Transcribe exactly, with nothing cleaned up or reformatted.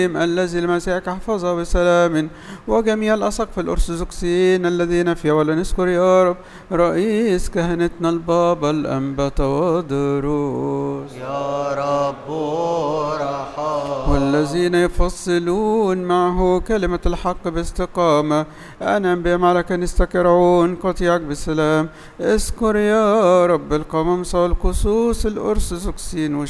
الذي المسيح حفظه بسلام، وجميع الأساقفة الأرثوذكسيين الذين في أول نذكر يا رب رئيس كهنتنا البابا الأنبا تودروس يا رب ارحم، والذين يفصلون معه كلمة الحق باستقامة، أنعم بهم على كنيستك يرعون قطيعك بالسلام. اذكر يا رب القمامسة والكسوس الأرثوذكسيين